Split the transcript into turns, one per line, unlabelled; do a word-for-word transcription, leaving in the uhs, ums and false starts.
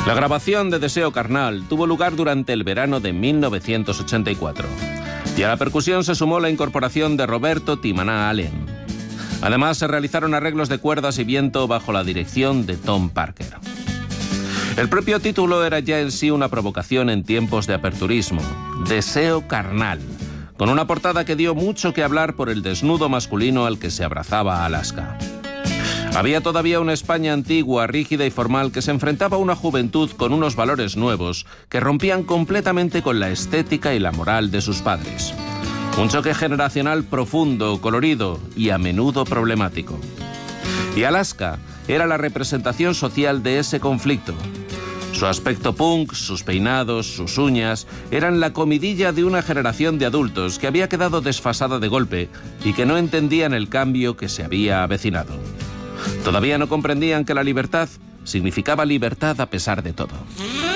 La grabación de Deseo Carnal tuvo lugar durante el verano de mil novecientos ochenta y cuatro y a la percusión se sumó la incorporación de Roberto Timanà Allen. Además, se realizaron arreglos de cuerdas y viento bajo la dirección de Tom Parker. El propio título era ya en sí una provocación en tiempos de aperturismo, Deseo Carnal, con una portada que dio mucho que hablar por el desnudo masculino al que se abrazaba Alaska. Había todavía una España antigua, rígida y formal que se enfrentaba a una juventud con unos valores nuevos que rompían completamente con la estética y la moral de sus padres. Un choque generacional profundo, colorido y a menudo problemático. Y Alaska era la representación social de ese conflicto. Su aspecto punk, sus peinados, sus uñas, eran la comidilla de una generación de adultos que había quedado desfasada de golpe y que no entendían el cambio que se había avecinado. Todavía no comprendían que la libertad significaba libertad a pesar de todo.